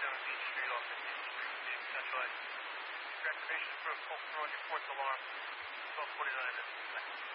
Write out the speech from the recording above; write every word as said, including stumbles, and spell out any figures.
seven Beach Street off Indian Street, Dave Central. Your activation is for a full throw on your fourth alarm, twelve forty-nine.